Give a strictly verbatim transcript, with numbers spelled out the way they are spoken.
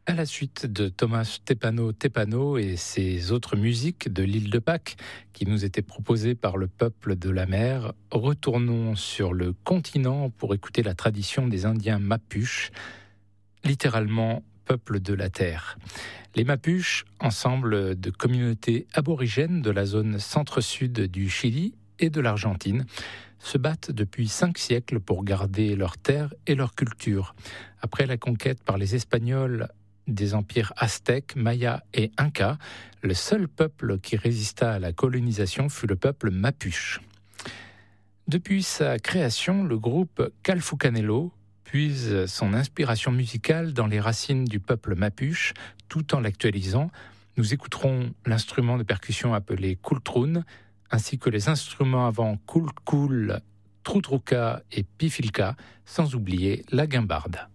À la suite de Thomas Tépano Tépano et ses autres musiques de l'île de Pâques qui nous étaient proposées par le peuple de la mer, retournons sur le continent pour écouter la tradition des Indiens Mapuches, littéralement peuple de la terre. Les Mapuches, ensemble de communautés aborigènes de la zone centre-sud du Chili et de l'Argentine, se battent depuis cinq siècles pour garder leur terre et leur culture. Après la conquête par les Espagnols des empires aztèques, mayas et incas, le seul peuple qui résista à la colonisation fut le peuple mapuche. Depuis sa création, le groupe Calfucanelo puise son inspiration musicale dans les racines du peuple mapuche, tout en l'actualisant. Nous écouterons l'instrument de percussion appelé kultrun, ainsi que les instruments avant kulkul, trutruca et pifilca, sans oublier la guimbarde.